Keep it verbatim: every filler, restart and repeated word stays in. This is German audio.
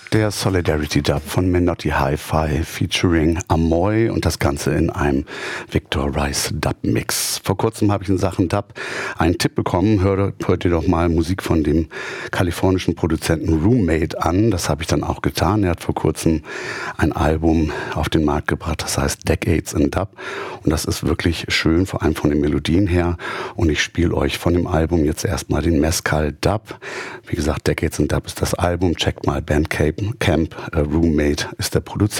Der Solidarity Dub von Menotti Hi-Fi featuring Amoy und das Ganze in einem Victor Rice Dub Mix. Vor kurzem habe ich in Sachen Dub einen Tipp bekommen. Hört, hört ihr doch mal Musik von dem kalifornischen Produzenten Roommate an. Das habe ich dann auch getan. Er hat vor kurzem ein Album auf den Markt gebracht, das heißt Decades in Dub. Und das ist wirklich schön, vor allem von den Melodien her. Und ich spiele euch von dem Album jetzt erstmal den Mezcal Dub. Wie gesagt, Decades in Dub ist das Album. Checkt mal Bandcamp. Camp, äh, Roommate ist der Produzent.